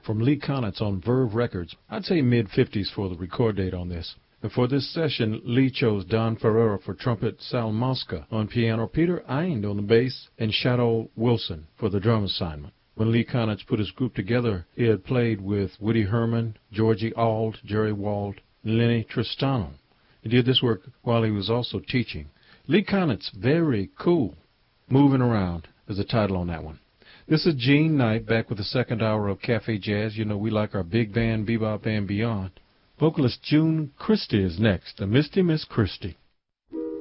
from Lee Konitz on Verve Records. I'd say mid-50s for the record date on this. And for this session, Lee chose Don Ferreira for trumpet, Sal Mosca on piano, Peter Eind on the bass, and Shadow Wilson for the drum assignment. When Lee Konitz put his group together, he had played with Woody Herman, Georgie Auld, Jerry Wald, and Lenny Tristano. He did this work while he was also teaching. Lee Konitz, very cool. Moving Around is the title on that one. This is Gene Knight back with the second hour of Cafe Jazz. You know we like our big band, bebop, and beyond. Vocalist June Christie is next, the Misty Miss Christie.